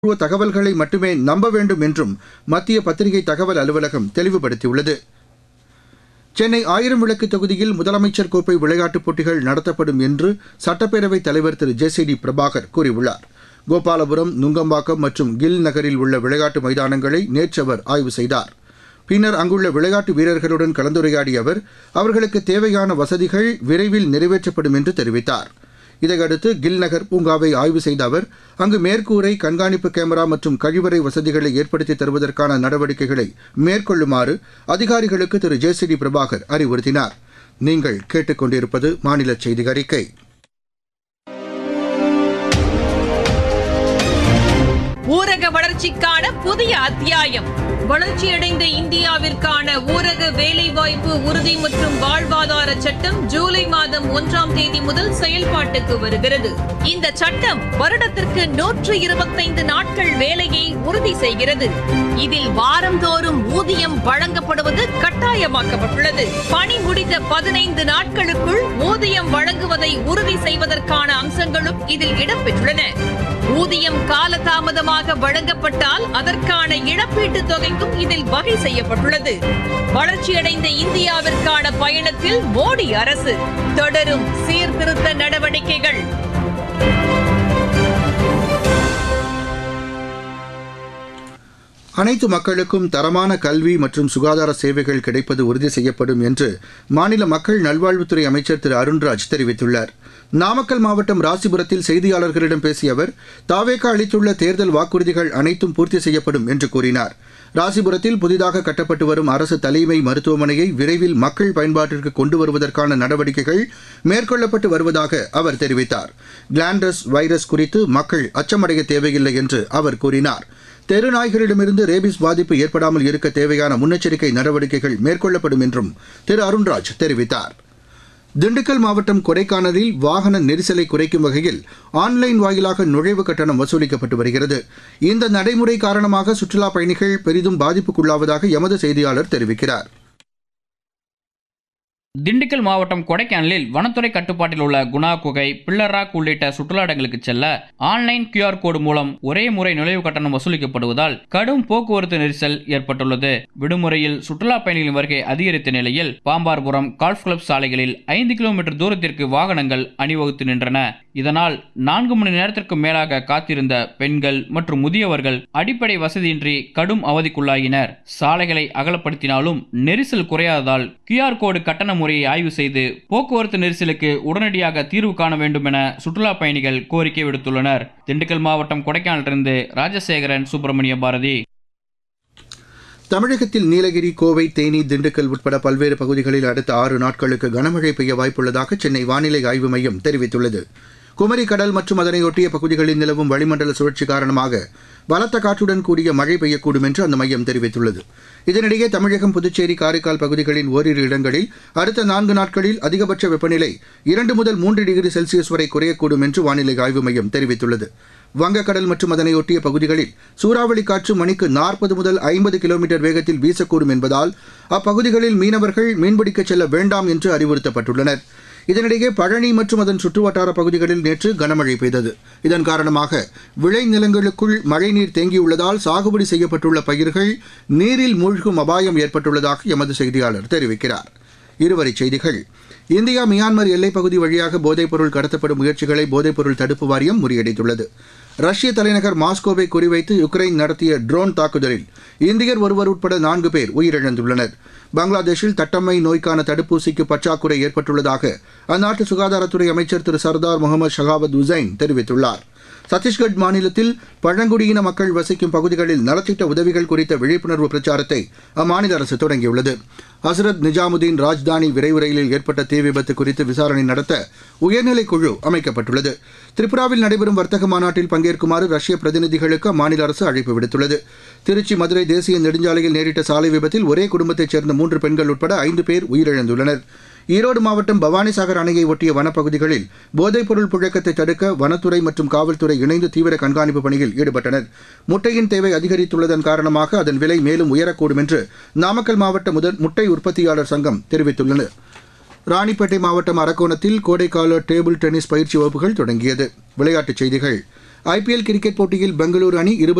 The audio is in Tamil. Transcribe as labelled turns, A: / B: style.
A: தகவல்களை மட்டுமே நம்ப வேண்டும் என்றும் மத்திய பத்திரிகை தகவல் அலுவலகம் தெளிவுபடுத்தியுள்ளது. சென்னை ஆயிரம் விளக்கு தொகுதியில் முதலமைச்சர் கோப்பை விளையாட்டுப் போட்டிகள் நடத்தப்படும் என்று சட்டப்பேரவைத் தலைவர் திரு ஜே.சி.டி. பிரபாகர் கூறியுள்ளார். கோபாலபுரம், நுங்கம்பாக்கம் மற்றும் கில் நகரில் உள்ள விளையாட்டு மைதானங்களை நேற்று அவர் ஆய்வு செய்தார். பின்னர் அங்குள்ள விளையாட்டு வீரர்களுடன் கலந்துரையாடிய அவர் அவர்களுக்கு தேவையான வசதிகள் விரைவில் நிறைவேற்றப்படும் என்று தெரிவித்தார். இதையடுத்து கில் நகர் பூங்காவை ஆய்வு செய்த அவர் அங்கு மேற்கூரை, கண்காணிப்பு கேமரா மற்றும் கழிவறை வசதிகளை ஏற்படுத்தி தருவதற்கான நடவடிக்கைகளை மேற்கொள்ளுமாறு அதிகாரிகளுக்கு திரு ஜே.சி.டி. பிரபாகர் அறிவுறுத்தினார். நீங்கள் கேட்டுக்கொண்டிருப்பது மாநில செய்தி அறிக்கை.
B: ஊரக வளர்ச்சிக்கான புதிய அத்தியாயம். வளர்ச்சியடைந்த இந்தியாவிற்கான ஊரக வேலைவாய்ப்பு உறுதி மற்றும் வாழ்வாதார சட்டம் ஜூலை மாதம் 1ஆம் தேதி முதல் செயல்பாட்டுக்கு வருகிறது. இந்த சட்டம் வருடத்திற்கு 125 நாட்கள் வேலையை உறுதி செய்கிறது. இதில் வாரந்தோறும் ஊதியம் வழங்கப்படுவது கட்டாயமாக்கப்பட்டுள்ளது. பணி முடிந்த 15 நாட்களுக்குள் ஊதியம் வழங்குவதை உறுதி செய்வதற்கான அம்சங்களும் இதில் இடம்பெற்றுள்ளன. ஊதியம் காலதாமதமாக வழங்கப்பட்டால் அதற்கான இழப்பீட்டுத் தொகைக்கும் இதில் வகை செய்யப்பட்டுள்ளது. வளர்ச்சியடைந்த இந்தியாவிற்கான பயணத்தில் மோடி அரசு தொடரும் சீர்திருத்த நடவடிக்கைகள்.
A: அனைத்து மக்களுக்கும் தரமான கல்வி மற்றும் சுகாதார சேவைகள் கிடைப்பது உறுதி செய்யப்படும் என்று மாநில மக்கள் நல்வாழ்வுத்துறை அமைச்சர் திரு அருண்ராஜ் தெரிவித்துள்ளார். நாமக்கல் மாவட்டம் ராசிபுரத்தில் செய்தியாளர்களிடம் பேசிய அவர் தாவேகா அளித்துள்ள தேர்தல் வாக்குறுதிகள் அனைத்தும் பூர்த்தி செய்யப்படும் என்று கூறினார். ராசிபுரத்தில் புதிதாக கட்டப்பட்டு வரும் அரசு தலைமை மருத்துவமனையை விரைவில் மக்கள் பயன்பாட்டிற்கு கொண்டு வருவதற்கான நடவடிக்கைகள் மேற்கொள்ளப்பட்டு வருவதாக அவர் தெரிவித்தார். கிளாண்டஸ் வைரஸ் குறித்து மக்கள் அச்சமடைய தேவையில்லை என்று அவர் கூறினார். தெருநாய்களிடமிருந்து ரேபிஸ் பாதிப்பு ஏற்படாமல் இருக்க தேவையான முன்னெச்சரிக்கை நடவடிக்கைகள் மேற்கொள்ளப்படும் என்றும் திரு அருண்ராஜ் தெரிவித்தார். திண்டுக்கல் மாவட்டம் கொடைக்கானலில் வாகன நெரிசலை குறைக்கும் வகையில் ஆன்லைன் வாயிலாக நுழைவு கட்டணம் வசூலிக்கப்பட்டு வருகிறது. இந்த நடைமுறை காரணமாக சுற்றுலாப் பயணிகள் பெரிதும் பாதிப்புக்குள்ளாவதாக எமது செய்தியாளர் தெரிவிக்கிறார்.
C: திண்டுக்கல் மாவட்டம் கொடைக்கானலில் வனத்துறை கட்டுப்பாட்டில் உள்ள குணா குகை, பிள்ளராக் உள்ளிட்ட சுற்றுலா இடங்களுக்கு செல்ல ஆன்லைன் QR கோடு மூலம் ஒரே முறை நுழைவு கட்டணம் வசூலிக்கப்படுவதால் கடும் போக்குவரத்து நெரிசல் ஏற்பட்டுள்ளது. விடுமுறையில் சுற்றுலா பயணிகளின் வருகை அதிகரித்த நிலையில் பாம்பார்புரம் கால்ஃப் கிளப் சாலைகளில் 5 கிலோமீட்டர் தூரத்திற்கு வாகனங்கள் அணிவகுத்து நின்றன. இதனால் 4 மணி நேரத்திற்கு மேலாக காத்திருந்த பெண்கள் மற்றும் முதியவர்கள் அடிப்படை வசதியின்றி கடும் அவதிக்குள்ளாகினர். சாலைகளை அகலப்படுத்தினாலும் நெரிசல் குறையாததால் QR கோடு கட்டண முறையை ஆய்வு செய்து போக்குவரத்து நெரிசலுக்கு உடனடியாக தீர்வு காண வேண்டும் என சுற்றுலா பயணிகள் கோரிக்கை விடுத்துள்ளனர். திண்டுக்கல் மாவட்டம் கொடைக்கானலிலிருந்து ராஜசேகரன், சுப்பிரமணிய பாரதி.
A: தமிழகத்தில் நீலகிரி, கோவை, தேனி, திண்டுக்கல் உட்பட பல்வேறு பகுதிகளில் அடுத்த 6 நாட்களுக்கு கனமழை பெய்ய வாய்ப்புள்ளதாக சென்னை வானிலை ஆய்வு மையம் தெரிவித்துள்ளது. குமரி கடல் மற்றும் அதனையொட்டிய பகுதிகளில் நிலவும் வளிமண்டல சுழற்சி காரணமாக பலத்த காற்றுடன் கூடிய மழை பெய்யக்கூடும் என்று அந்த மையம் தெரிவித்துள்ளது. இதனிடையே தமிழகம், புதுச்சேரி, காரைக்கால் பகுதிகளின் ஓரிரு இடங்களில் அடுத்த 4 நாட்களில் அதிகபட்ச வெப்பநிலை 2 முதல் 3 டிகிரி செல்சியஸ் வரை குறையக்கூடும் என்று வானிலை ஆய்வு மையம் தெரிவித்துள்ளது. வங்கக்கடல் மற்றும் அதனையொட்டிய பகுதிகளில் சூறாவளி காற்று மணிக்கு 40 முதல் 50 கிலோமீட்டர் வேகத்தில் வீசக்கூடும் என்பதால் அப்பகுதிகளில் மீனவர்கள் மீன்பிடிக்கச் செல்ல வேண்டாம் என்று அறிவுறுத்தப்பட்டுள்ளனர். இதனிடையே பழனி மற்றும் அதன் சுற்றுவட்டார பகுதிகளில் நேற்று கனமழை பெய்தது. இதன் காரணமாக விளைநிலங்களுக்குள் மழைநீர் தேங்கியுள்ளதால் சாகுபடி செய்யப்பட்டுள்ள பயிர்கள் நீரில் மூழ்கும் அபாயம் ஏற்பட்டுள்ளதாக எமது செய்தியாளர் தெரிவிக்கிறார். இருவரிச் செய்திகள். இந்தியா மியான்மர் எல்லைப்பகுதி வழியாக போதைப்பொருள் கடத்தப்படும் முயற்சிகளை போதைப்பொருள் தடுப்பு வாரியம் முறியடித்துள்ளது. ரஷ்ய தலைநகர் மாஸ்கோவை குறிவைத்து யுக்ரைன் நடத்திய ட்ரோன் தாக்குதலில் இந்தியர் ஒருவர் உட்பட 4 பேர் உயிரிழந்துள்ளனர். பங்களாதேஷில் தட்டம்மை நோய்க்கான தடுப்பூசிக்கு பற்றாக்குறை ஏற்பட்டுள்ளதாக அந்நாட்டு சுகாதாரத்துறை அமைச்சர் திரு சர்தார் முகமது ஷகாவத் உசைன் தெரிவித்துள்ளார். சத்தீஸ்கட் மாநிலத்தில் பழங்குடியின மக்கள் வசிக்கும் பகுதிகளில் நலத்திட்ட உதவிகள் குறித்த விழிப்புணர்வு பிரச்சாரத்தை அம்மாநில அரசு தொடங்கியுள்ளது. ஹசரத் நிஜாமுதீன் ராஜ்தானி விரைவு ரயிலில் ஏற்பட்ட தீ விபத்து குறித்து விசாரணை நடத்த உயர்நிலைக் குழு அமைக்கப்பட்டுள்ளது. திரிபுராவில் நடைபெறும் வர்த்தக மாநாட்டில் பங்கேற்குமாறு ரஷ்ய பிரதிநிதிகளுக்கு அம்மாநில அரசு அழைப்பு விடுத்துள்ளது. திருச்சி, மதுரை தேசிய நெடுஞ்சாலையில் நேரிட்ட சாலை விபத்தில் ஒரே குடும்பத்தைச் சேர்ந்த 3 பெண்கள் உட்பட 5 பேர் உயிரிழந்துள்ளனர். ஈரோடு மாவட்டம் பவானிசாகர் அணையை ஒட்டிய வனப்பகுதிகளில் போதைப்பொருள் புழக்கத்தை தடுக்க வனத்துறை மற்றும் காவல்துறை இணைந்து தீவிர கண்காணிப்பு பணியில் ஈடுபட்டனர். முட்டையின் தேவை அதிகரித்துள்ளதன் காரணமாக அதன் விலை மேலும் உயரக்கூடும் என்று நாமக்கல் மாவட்ட முட்டை உற்பத்தியாளர் சங்கம் தெரிவித்துள்ளது. ராணிப்பேட்டை மாவட்டம் அரக்கோணத்தில் கோடைக்கால டேபிள் டென்னிஸ் பயிற்சி வகுப்புகள் தொடங்கியது. விளையாட்டுச் செய்திகள். ஐபிஎல் கிரிக்கெட் போட்டியில் பெங்களூரு அணி